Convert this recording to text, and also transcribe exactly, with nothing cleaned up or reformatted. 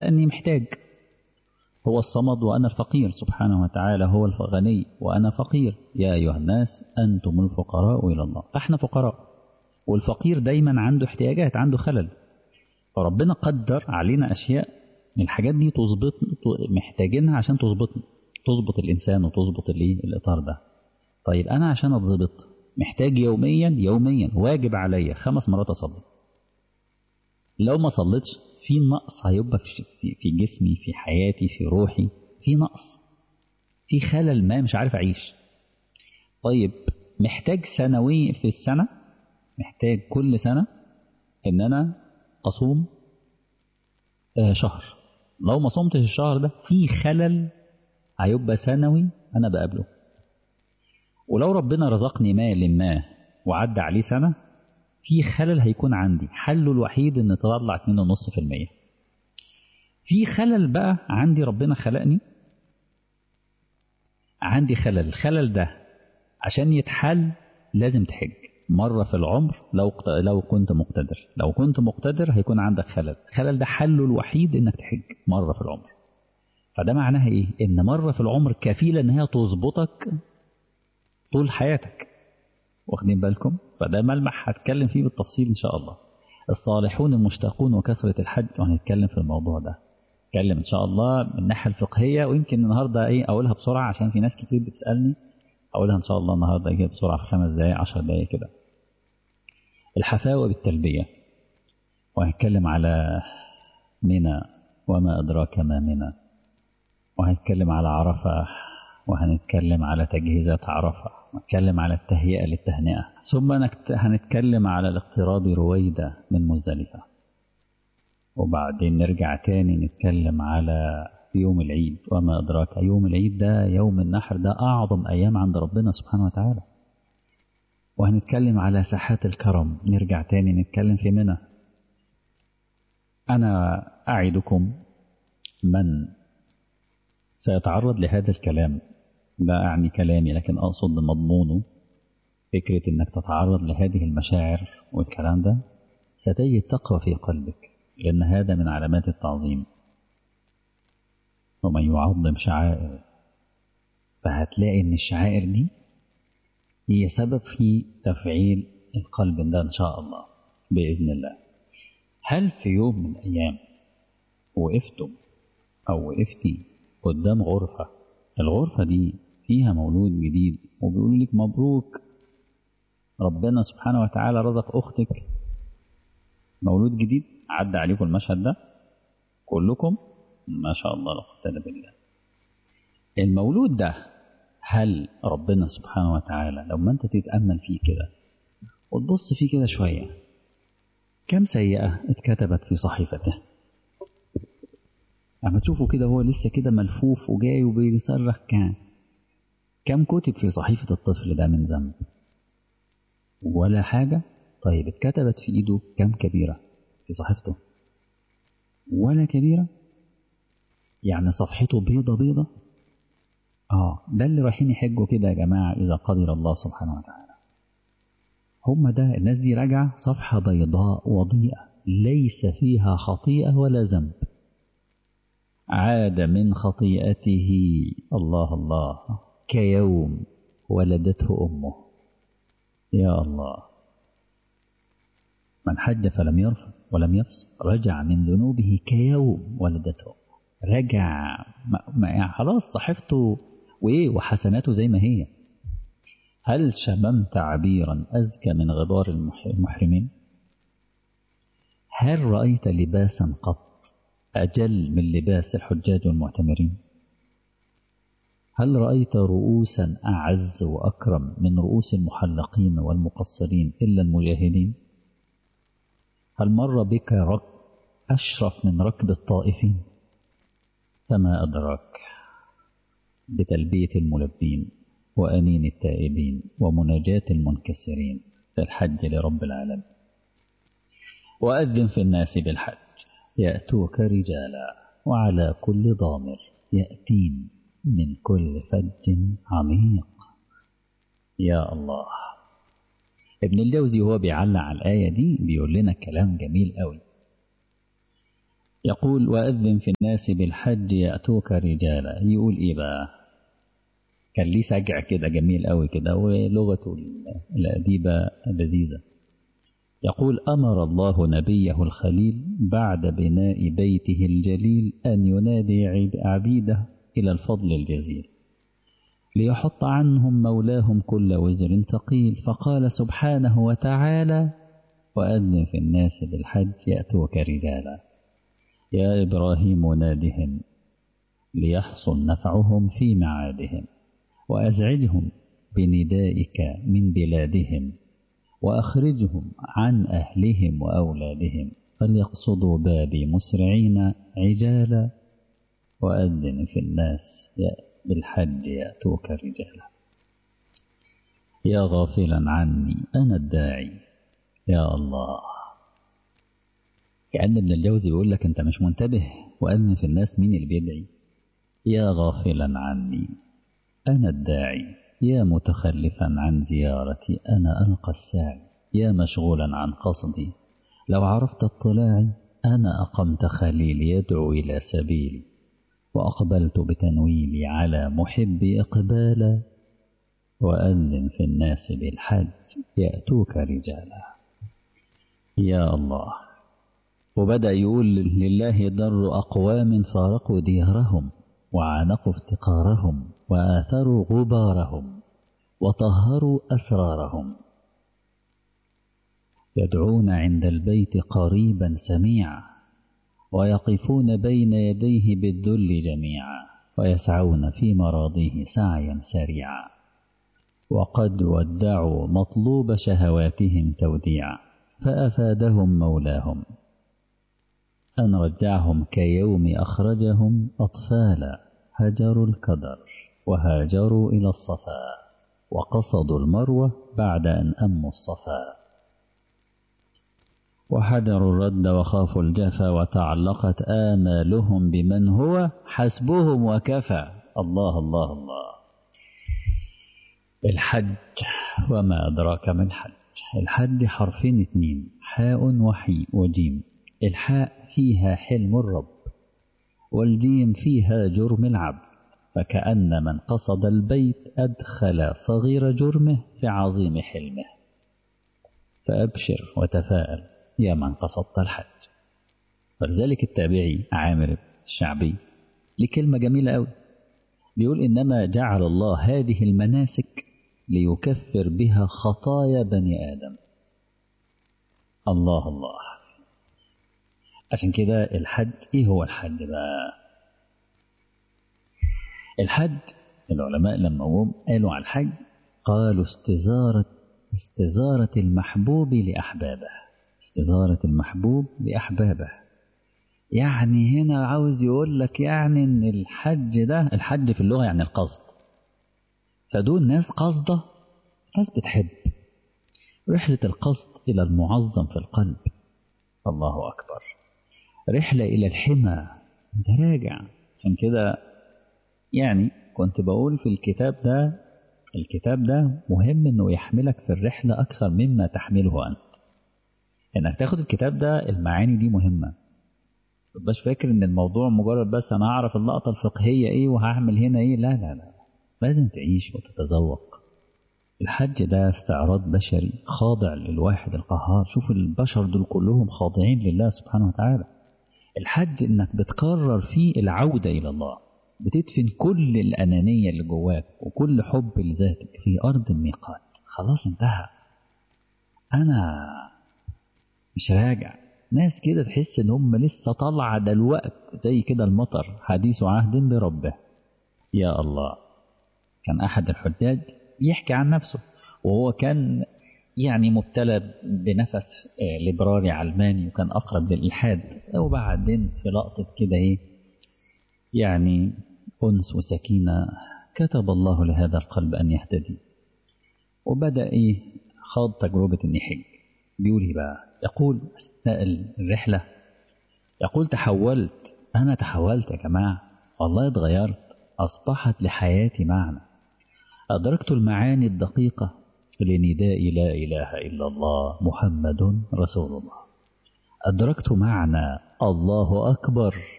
أني محتاج. هو الصمد وأنا الفقير سبحانه وتعالى، هو الغني وأنا فقير. يا أيها الناس أنتم الفقراء إلى الله. فإحنا فقراء، والفقير دايما عنده احتياجات، عنده خلل. فربنا قدر علينا أشياء من الحاجات دي تظبط، محتاجينها عشان تظبطنا، تظبط الإنسان وتظبط الإطار ده. طيب أنا عشان أتظبط محتاج يوميا يوميا واجب عليا خمس مرات أصلي. لو ما صليتش في نقص هيبقى في جسمي، في حياتي، في روحي، في نقص، في خلل ما، مش عارف أعيش. طيب محتاج سنوي في السنة، محتاج كل سنة إن أنا أصوم شهر. لو ما صمتش الشهر ده في خلل هيبقى سنوي أنا بقابله. ولو ربنا رزقني مال ما وعدى عليه سنة، في خلل هيكون عندي، حله الوحيد ان تطلع اتنين ونص في المية. في خلل بقى عندي، ربنا خلقني عندي خلل. الخلل ده عشان يتحل لازم تحج مرة في العمر، لو لو كنت مقتدر. لو كنت مقتدر هيكون عندك خلل، الخلل ده حله الوحيد انك تحج مرة في العمر. فده معناها ايه؟ ان مرة في العمر كفيلة ان هي تظبطك طول حياتك. واخدين بالكم؟ فده ملمح هتكلم فيه بالتفصيل إن شاء الله. الصالحون المشتاقون وكثرة الحج، وهنتكلم في الموضوع ده. نتكلم إن شاء الله من الناحية الفقهية، ويمكن النهاردة إيه أقولها بسرعة عشان في ناس كتير بتسألني. أقولها إن شاء الله النهاردة إيه بسرعة في خمس دقايق عشر دقايق كده. الحفاوة بالتلبية، وهنتكلم على منى وما أدراك ما منى، وهنتكلم على عرفة، وهنتكلم على تجهيزات عرفة، ونتكلم على التهيئة للتهنئة، ثم هنتكلم على الاقتراب رويدة من مزدلفة، وبعدين نرجع تاني نتكلم على يوم العيد وما أدراك. يوم العيد ده يوم النحر، ده أعظم أيام عند ربنا سبحانه وتعالى. وهنتكلم على ساحات الكرم، نرجع تاني نتكلم في منى. أنا أعدكم من سيتعرض لهذا الكلام، لا أعني كلامي لكن أقصد مضمونه، فكرة أنك تتعرض لهذه المشاعر والكلام ده، ستجد تقوى في قلبك، لأن هذا من علامات التعظيم. ومن يعظم شعائر، فهتلاقي أن الشعائر دي هي سبب في تفعيل القلب ده إن شاء الله بإذن الله. هل في يوم من الأيام وقفتم أو وقفتي قدام غرفة، الغرفة دي فيها مولود جديد وبيقول لك مبروك، ربنا سبحانه وتعالى رزق أختك مولود جديد؟ عدى عليكم المشهد ده كلكم؟ ما شاء الله لا قوة إلا بالله. المولود ده هل ربنا سبحانه وتعالى لما أنت تتأمل فيه كده وتبص فيه كده شوية، كم سيئة اتكتبت في صحيفته؟ أما تشوفوا كده هو لسه كده ملفوف وجاي وبيصرخ، كان كم كتب في صحيفة الطفل ده من ذنب؟ ولا حاجة. طيب اتكتبت في إيده كم كبيرة في صحيفته؟ ولا كبيرة. يعني صفحته بيضة بيضة. آه ده اللي رايحين يحجوا كده يا جماعة إذا قدر الله سبحانه وتعالى. هم ده الناس دي راجعة صفحة بيضاء وضيئة ليس فيها خطيئة ولا ذنب. عاد من خطيئته الله الله كيوم ولدته أمه. يا الله. من حج فلم يرفث ولم يفسق رجع من ذنوبه كيوم ولدته. رجع ما ما خلاص صحيفته وإيه وحسناته زي ما هي. هل شممت عبيرا أزكى من غبار المحرمين؟ هل رأيت لباسا قط أجل من لباس الحجاج والمعتمرين؟ هل رأيت رؤوسا أعز وأكرم من رؤوس المحلقين والمقصرين إلا المجاهدين؟ هل مر بك ركب أشرف من ركب الطائفين؟ فما أدراك بتلبية الملبين وأنين التائبين ومناجاة المنكسرين في الحج لرب العالمين. وأذن في الناس بالحج يأتوك رجالا وعلى كل ضامر يأتين من كل فج عميق. يا الله. ابن الجوزي هو بيعلق على الآية دي بيقول لنا كلام جميل قوي. يقول وأذن في الناس بالحج يأتوك رجالا. يقول إيه بقى؟ كان ليه سجع كده جميل قوي كده ولغته الأديبة لذيذة. يقول أمر الله نبيه الخليل بعد بناء بيته الجليل أن ينادي عبيده إلى الفضل الجزيل ليحط عنهم مولاهم كل وزر ثقيل، فقال سبحانه وتعالى وأذن في الناس بالحج يأتوك رجالا. يا إبراهيم نادهم ليحصل نفعهم في معادهم، وأزعجهم بندائك من بلادهم، وأخرجهم عن أهلهم وأولادهم، فليقصدوا بابي مسرعين عجالا، وأذن في الناس بالحج يأتوك رجالا. يا غافلا عني أنا الداعي يا الله. كأن ابن الجوزي يقول لك أنت مش منتبه، وأذن في الناس مين اللي بيدعي؟ يا غافلا عني أنا الداعي، يا متخلفا عن زيارتي أنا ألقى الساعي، يا مشغولا عن قصدي لو عرفت اطلاعي، أنا أقمت خليلي يدعو إلى سبيلي، وأقبلت بتنويلي على محبي إقبالا، وأذن في الناس بالحج يأتوك رجالا. يا الله. وبدأ يقول لله در أقوام فارقوا ديارهم وعانقوا افتقارهم وآثروا غبارهم وطهروا أسرارهم، يدعون عند البيت قريبا سميعا، ويقفون بين يديه بالذل جميعا، ويسعون في مراضيه سعيا سريعا، وقد ودعوا مطلوب شهواتهم توديعا، فأفادهم مولاهم أن رجعهم كيوم أخرجهم أطفالا، هجروا الكدر وهاجروا إلى الصفا، وقصدوا المروة بعد أن أموا الصفا، وحذروا الرد وخافوا الجفا، وتعلقت آمالهم بمن هو حسبهم وكفى. الله الله الله. الحج وما أدراك ما الحج. الحج حرفين اتنين، حاء وحي وجيم. الحاء فيها حلم الرب، والجيم فيها جرم العبد، فكأن من قصد البيت أدخل صغير جرمه في عظيم حلمه. فأبشر وتفاءل يا من قصدت الحج. ولذلك التابعي عامر الشعبي لكلمة جميلة أوي، بيقول إنما جعل الله هذه المناسك ليكفر بها خطايا بني آدم. الله الله. عشان كده الحج، إيه هو الحج بقى؟ الحج العلماء لما هم قالوا على الحج قالوا استزارة استزارة المحبوب لأحبابه. استزارة المحبوب لأحبابه، يعني هنا عاوز يقول لك يعني إن الحج ده، الحج في اللغة يعني القصد، فدول ناس قصده، ناس بتحب، رحلة القصد إلى المعظم في القلب. الله أكبر. رحلة إلى الحمى، انت راجع. عشان كده يعني كنت بقول في الكتاب ده، الكتاب ده مهم انه يحملك في الرحلة اكثر مما تحمله انت. انك تاخد الكتاب ده، المعاني دي مهمة. متبقاش فاكر ان الموضوع مجرد بس انا اعرف اللقطة الفقهية ايه وهعمل هنا ايه، لا لا لا، لازم تعيش وتتذوق. الحج ده استعراض بشري خاضع للواحد القهار. شوف البشر دول كلهم خاضعين لله سبحانه وتعالى. الحج انك بتقرر فيه العودة الى الله، بتدفن كل الأنانية اللي جواك وكل حب لذاتك في أرض الميقات. خلاص انتهى، أنا مش راجع. ناس كده تحس ان هم لسه طالعة دلوقت زي كده المطر، حديث عهد بربه. يا الله. كان أحد الحجاج يحكي عن نفسه، وهو كان يعني مبتلى بنفس ليبراري علماني، وكان أقرب للإلحاد. وبعدين في لقطة كده ايه يعني أنس وسكينة، كتب الله لهذا القلب أن يهتدي، وبدأ إيه خاض تجربة أن يحج. بيقول إيه بقى؟ يقول أثناء الرحلة، يقول تحولت، أنا تحولت يا جماعة، والله اتغيرت، أصبحت لحياتي معنى، أدركت المعاني الدقيقة لنداء لا إله إلا الله محمد رسول الله، أدركت معنى الله أكبر.